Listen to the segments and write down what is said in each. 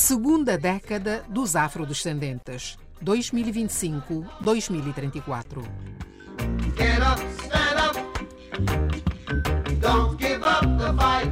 Segunda década dos afrodescendentes, 2025-2034. Get up, stand up. Don't give up the fight.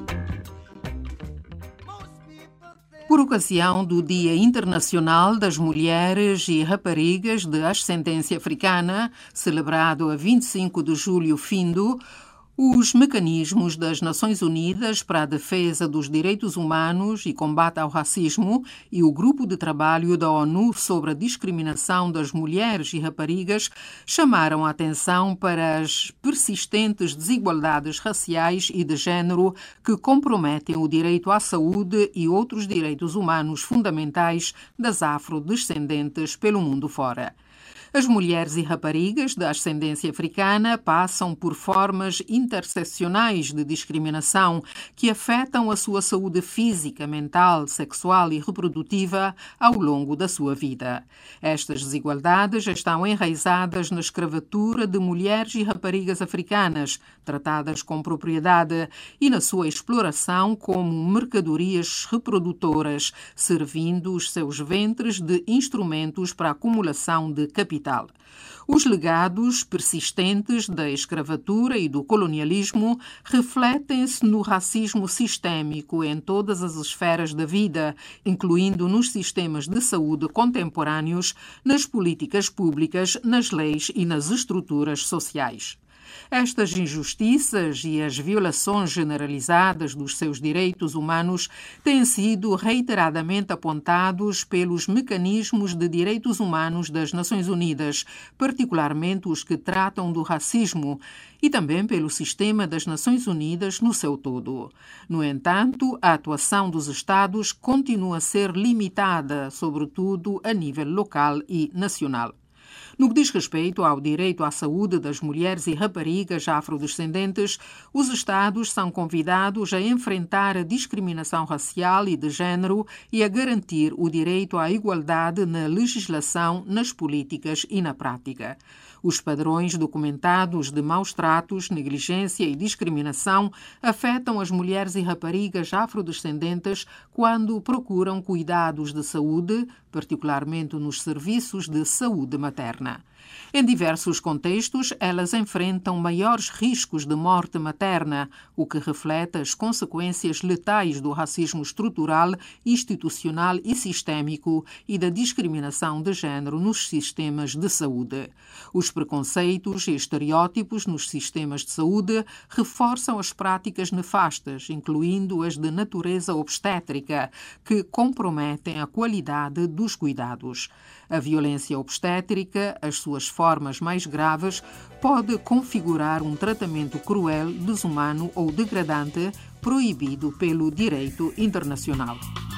Por ocasião do Dia Internacional das Mulheres e Raparigas de Ascendência Africana, celebrado a 25 de julho findo, os mecanismos das Nações Unidas para a Defesa dos Direitos Humanos e Combate ao Racismo e o Grupo de Trabalho da ONU sobre a Discriminação das Mulheres e Raparigas chamaram a atenção para as persistentes desigualdades raciais e de género que comprometem o direito à saúde e outros direitos humanos fundamentais das afrodescendentes pelo mundo fora. As mulheres e raparigas de ascendência africana passam por formas interseccionais de discriminação que afetam a sua saúde física, mental, sexual e reprodutiva ao longo da sua vida. Estas desigualdades estão enraizadas na escravatura de mulheres e raparigas africanas, tratadas com propriedade, e na sua exploração como mercadorias reprodutoras, servindo os seus ventres de instrumentos para a acumulação de capital. Os legados persistentes da escravatura e do colonialismo refletem-se no racismo sistêmico em todas as esferas da vida, incluindo nos sistemas de saúde contemporâneos, nas políticas públicas, nas leis e nas estruturas sociais. Estas injustiças e as violações generalizadas dos seus direitos humanos têm sido reiteradamente apontados pelos mecanismos de direitos humanos das Nações Unidas, particularmente os que tratam do racismo, e também pelo sistema das Nações Unidas no seu todo. No entanto, a atuação dos Estados continua a ser limitada, sobretudo a nível local e nacional. No que diz respeito ao direito à saúde das mulheres e raparigas afrodescendentes, os Estados são convidados a enfrentar a discriminação racial e de género e a garantir o direito à igualdade na legislação, nas políticas e na prática. Os padrões documentados de maus tratos, negligência e discriminação afetam as mulheres e raparigas afrodescendentes quando procuram cuidados de saúde, particularmente nos serviços de saúde materna. Em diversos contextos, elas enfrentam maiores riscos de morte materna, o que reflete as consequências letais do racismo estrutural, institucional e sistémico e da discriminação de género nos sistemas de saúde. Os preconceitos e estereótipos nos sistemas de saúde reforçam as práticas nefastas, incluindo as de natureza obstétrica, que comprometem a qualidade dos cuidados. A violência obstétrica, as suas formas mais graves, pode configurar um tratamento cruel, desumano ou degradante proibido pelo direito internacional.